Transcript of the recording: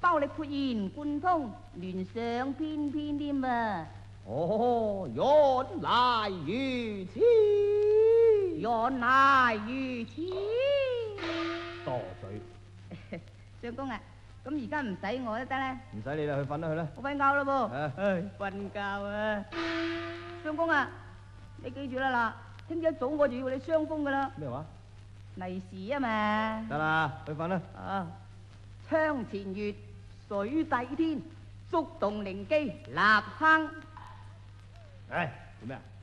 包力豁然貫通，聯想翩翩添啊！ 哦，原來如此， 原來如此。 多嘴。 相公啊，咁而家唔使我都得咧。 唔使你啦，去瞓啦去啦。 我瞓覺咯啊噃。瞓覺啊！相公啊，你記住啦嗱，聽日一早我就要你雙封噶啦。 咩話？ 利是啊嘛。 得啦，去瞓啦。 啊！窗前月，水底天，觸動靈機立坑。 唉，做咩啊？